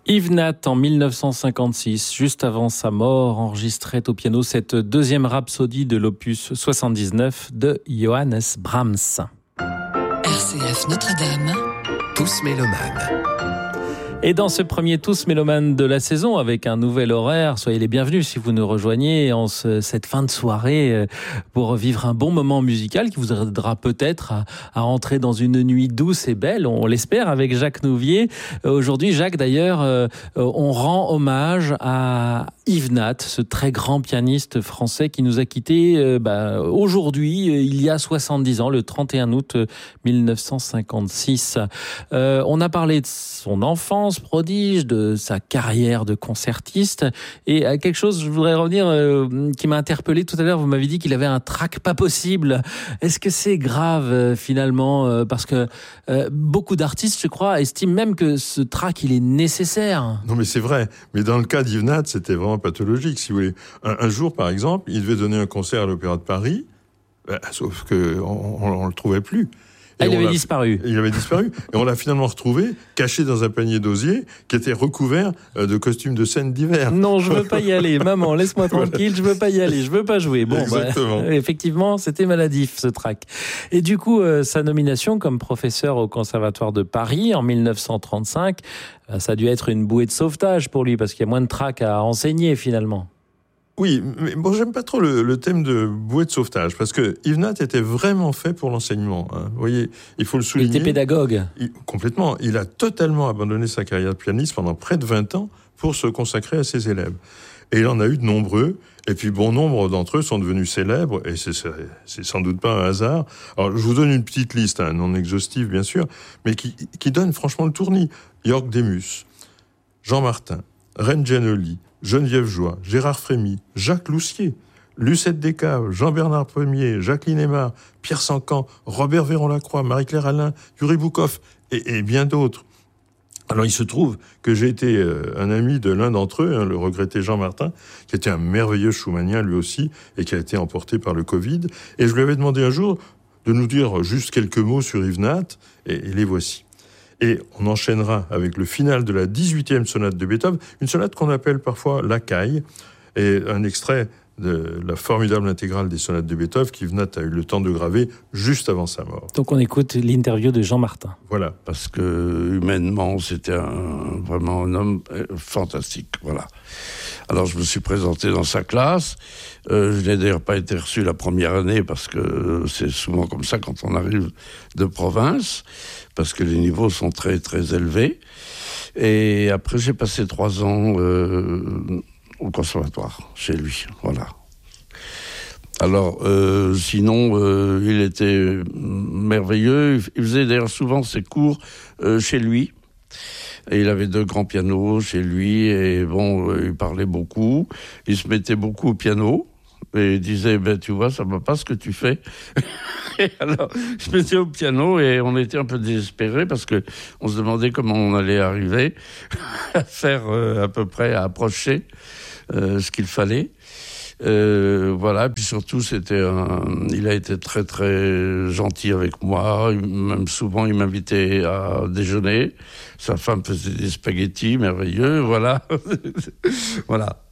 Yves Nat, en 1956, juste avant sa mort, enregistrait au piano cette deuxième rhapsodie de l'opus 79 de Johannes Brahms. RCF Notre-Dame, tous mélomanes. Et dans ce premier Tous Mélomanes de la saison, avec un nouvel horaire, soyez les bienvenus si vous nous rejoignez en cette fin de soirée pour vivre un bon moment musical qui vous aidera peut-être à rentrer dans une nuit douce et belle, on l'espère, avec Jacques Nouvier. Aujourd'hui, Jacques, d'ailleurs, on rend hommage à Yves Nat, ce très grand pianiste français qui nous a quittés aujourd'hui, il y a 70 ans, le 31 août 1956. On a parlé de son enfance prodige, de sa carrière de concertiste, et à quelque chose, je voudrais revenir, qui m'a interpellé tout à l'heure. Vous m'avez dit qu'il avait un trac pas possible. Est-ce que c'est grave finalement, parce que beaucoup d'artistes, je crois, estiment même que ce trac, il est nécessaire. Non, mais c'est vrai. Mais dans le cas d'Yves Nat, c'était vraiment pathologique, si vous voulez. Un jour, par exemple, il devait donner un concert à l'Opéra de Paris, sauf que on le trouvait plus. Il avait disparu. Il avait disparu. Et on l'a finalement retrouvé, caché dans un panier d'osier, qui était recouvert de costumes de scène d'hiver. Non, je veux pas y aller. Maman, laisse-moi tranquille, je veux pas y aller, je veux pas jouer. Bon, exactement. Effectivement, c'était maladif, ce trac. Et du coup, sa nomination comme professeur au Conservatoire de Paris en 1935, ça a dû être une bouée de sauvetage pour lui, parce qu'il y a moins de trac à enseigner, finalement. Oui, mais bon, j'aime pas trop le thème de bouée de sauvetage, parce que Yves Nat était vraiment fait pour l'enseignement. Hein. Vous voyez, il faut le souligner. Il était pédagogue. Complètement. Il a totalement abandonné sa carrière de pianiste pendant près de 20 ans pour se consacrer à ses élèves. Et il en a eu de nombreux, et puis bon nombre d'entre eux sont devenus célèbres, et c'est sans doute pas un hasard. Alors, je vous donne une petite liste, non exhaustive bien sûr, mais qui donne franchement le tournis. Jörg Demus, Jean Martin, Reine Giannoli, Geneviève Joie, Gérard Frémy, Jacques Loussier, Lucette Descaves, Jean-Bernard Premier, Jacqueline Aymar, Pierre Sancan, Robert Véron-Lacroix, Marie-Claire Alain, Yuri Boukov et bien d'autres. Alors il se trouve que j'ai été un ami de l'un d'entre eux, le regretté Jean Martin, qui était un merveilleux schumannien lui aussi, et qui a été emporté par le Covid. Et je lui avais demandé un jour de nous dire juste quelques mots sur Yves Nat, et les voici. Et on enchaînera avec le final de la 18e sonate de Beethoven, une sonate qu'on appelle parfois la caille, et un extrait de la formidable intégrale des sonates de Beethoven qu'Yves Nat a eu le temps de graver juste avant sa mort. Donc on écoute l'interview de Jean Martin. Voilà. Parce que humainement, c'était vraiment un homme fantastique. Voilà. Alors je me suis présenté dans sa classe. Je n'ai d'ailleurs pas été reçu la première année parce que c'est souvent comme ça quand on arrive de province, parce que les niveaux sont très très élevés. Et après j'ai passé 3 ans au conservatoire, chez lui, voilà. Alors, sinon, il était merveilleux. Il faisait d'ailleurs souvent ses cours chez lui. Et il avait 2 grands pianos chez lui. Et bon, il parlait beaucoup. Il se mettait beaucoup au piano. Et il disait, tu vois, ça va pas ce que tu fais. Et alors, je me mettais au piano et on était un peu désespérés parce que on se demandait comment on allait arriver à faire à peu près, à approcher ce qu'il fallait. Voilà, puis surtout, il a été très très gentil avec moi. Même souvent, il m'invitait à déjeuner. Sa femme faisait des spaghettis merveilleux, voilà. Voilà.